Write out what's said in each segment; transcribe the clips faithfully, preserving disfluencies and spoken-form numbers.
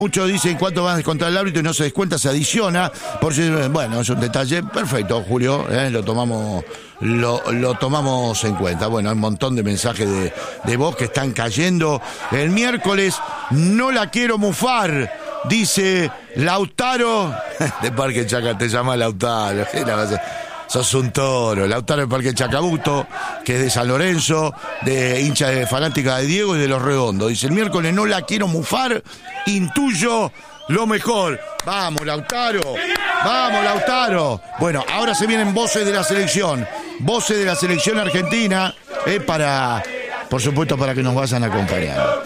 Muchos dicen cuánto van a descontar el árbitro y no se descuenta, se adiciona. Por si, bueno, es un detalle perfecto, Julio, ¿eh? lo tomamos lo, lo tomamos en cuenta. Bueno, hay un montón de mensajes de, de voz que están cayendo. El miércoles no la quiero mufar, dice Lautaro de Parque Chacabuto. Te llama Lautaro, sos un toro. Lautaro de Parque Chacabuto, que es de San Lorenzo, de hincha de fanática de Diego y de Los Redondos. Dice, el miércoles no la quiero mufar, intuyo lo mejor. Vamos, Lautaro. Vamos, Lautaro. Bueno, ahora se vienen voces de la selección. Voces de la selección argentina, eh, para, por supuesto, para que nos vayan acompañando.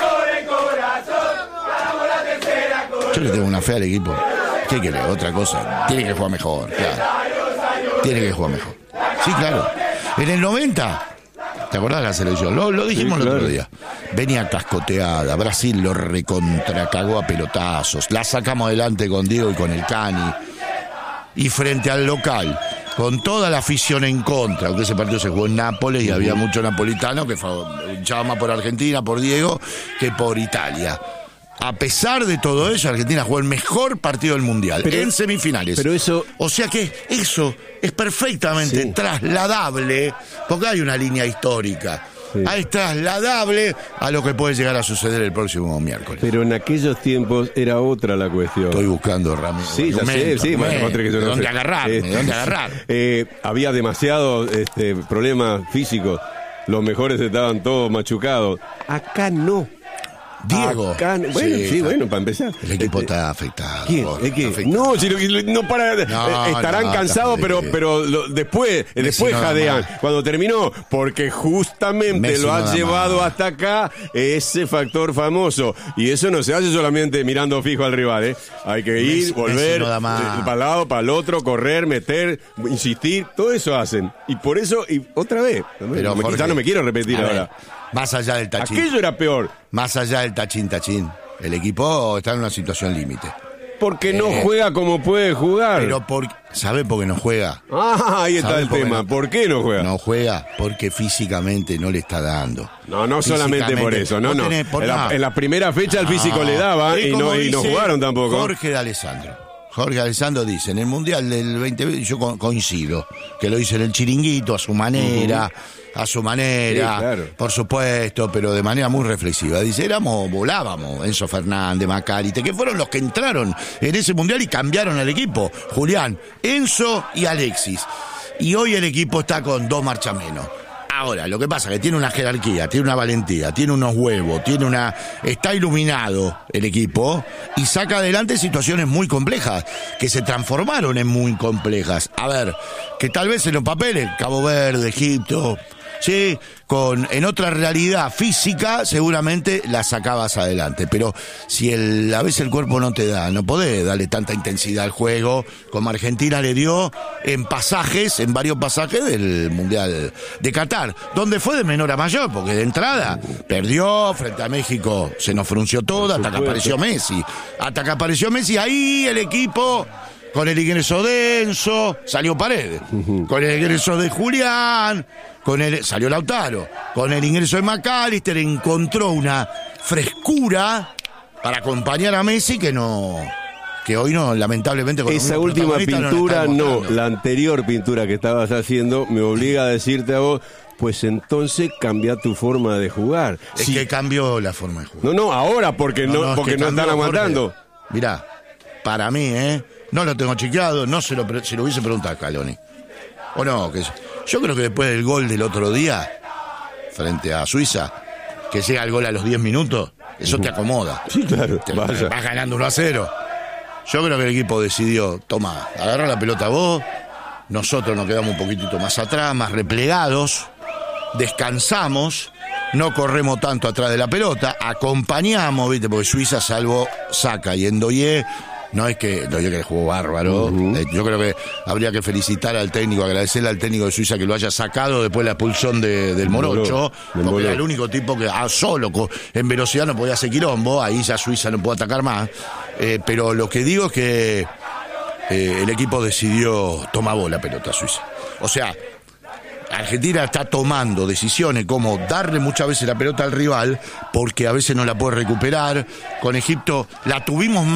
Yo le tengo una fe al equipo. ¿Qué quiere? Otra cosa. Tiene que jugar mejor, claro. Tiene que jugar mejor. Sí, claro. En el noventa, ¿te acordás de la selección? Lo, lo dijimos sí, el otro claro. día. Venía cascoteada, Brasil lo recontracagó a pelotazos. La sacamos adelante con Diego y con el Cani. Y frente al local, con toda la afición en contra, aunque ese partido se jugó en Nápoles y uh-huh. había mucho napolitano que hinchaba más por Argentina, por Diego, que por Italia. A pesar de todo eso, Argentina jugó el mejor partido del Mundial, pero, en semifinales. Pero eso... O sea que eso es perfectamente sí. trasladable, porque hay una línea histórica. Sí. Es trasladable a lo que puede llegar a suceder el próximo miércoles. Pero en aquellos tiempos era otra la cuestión. Estoy buscando, Ramiro. Sí, ya sé, sí. Bueno, ¿De no dónde sé. agarrar? Eh, ¿De dónde agarrar? Eh, había demasiados este, problemas físicos. Los mejores estaban todos machucados. Acá no. Diego. Acá, bueno, sí, sí bueno, para empezar. El equipo este, está afectado. ¿Quién? ¿Es que? Afectado. No, si lo, no para. No, estarán no, cansados, pero, pero lo, después, Messi después no jadean. Cuando terminó, porque justamente Messi lo ha no llevado más. Hasta acá ese factor famoso. Y eso no se hace solamente mirando fijo al rival, ¿eh? Hay que ir, Messi, volver, Messi no para el lado, para el otro, correr, meter, insistir. Todo eso hacen. Y por eso, y otra vez. Pero no, Jorge, ya no me quiero repetir ahora. Ver. Más allá del tachín. Aquello era peor. Más allá del tachín, tachín. El equipo está en una situación límite. Porque no eh, juega como puede jugar. Pero por, ¿sabe por qué no juega? Ah, ahí está el tema. No, ¿por qué no juega? No juega porque físicamente no le está dando. No, no solamente por eso. No, no. Por en, la, en la primera fecha no, el físico le daba y no, y no jugaron tampoco. Jorge de Alessandro. Jorge Alessandro dice, en el Mundial del veinte veinte, yo coincido, que lo hizo en el chiringuito, a su manera, uh-huh. a su manera, sí, claro. por supuesto, pero de manera muy reflexiva. Dice, éramos, volábamos, Enzo Fernández, Macaliste, que fueron los que entraron en ese Mundial y cambiaron al equipo. Julián, Enzo y Alexis. Y hoy el equipo está con dos marchas menos. Ahora, lo que pasa es que tiene una jerarquía, tiene una valentía, tiene unos huevos, tiene una... está iluminado el equipo y saca adelante situaciones muy complejas, que se transformaron en muy complejas. A ver, que tal vez en los papeles, Cabo Verde, Egipto, sí, con en otra realidad física seguramente la sacabas adelante, pero si el, a veces el cuerpo no te da, no podés darle tanta intensidad al juego como Argentina le dio en pasajes, en varios pasajes del Mundial de Qatar, donde fue de menor a mayor, porque de entrada perdió frente a México, se nos frunció todo hasta que apareció Messi, hasta que apareció Messi, ahí el equipo... Con el ingreso de Enzo, salió Paredes. Uh-huh. Con el ingreso de Julián, con el salió Lautaro. Con el ingreso de Macaliste, encontró una frescura para acompañar a Messi que no... que hoy no, lamentablemente... Con esa última pintura, no, no, la anterior pintura que estabas haciendo me obliga a decirte a vos... Pues entonces cambia tu forma de jugar. Es sí. que cambió la forma de jugar. No, no, ahora porque no, no, porque no están aguantando. Mirá, para mí, ¿eh? No lo tengo chequeado, no se lo, se lo hubiese preguntado a Scaloni. O no, que yo creo que después del gol del otro día, frente a Suiza, que llega el gol a los diez minutos, eso te acomoda. Sí, claro. Te, vas ganando uno a cero. Yo creo que el equipo decidió, toma, agarra la pelota vos, nosotros nos quedamos un poquitito más atrás, más replegados, descansamos, no corremos tanto atrás de la pelota, acompañamos, ¿viste? Porque Suiza, salvo Saca y Endoye, no es que Endoye que jugó bárbaro. Uh-huh. Eh, yo creo que habría que felicitar al técnico, agradecerle al técnico de Suiza que lo haya sacado después de la expulsión de, del Morocho, porque Molo. Era el único tipo que a solo en velocidad no podía hacer quilombo, ahí ya Suiza no puede atacar más. Eh, pero lo que digo es que eh, el equipo decidió tomar vos la pelota Suiza. O sea, Argentina está tomando decisiones como darle muchas veces la pelota al rival porque a veces no la puede recuperar. Con Egipto la tuvimos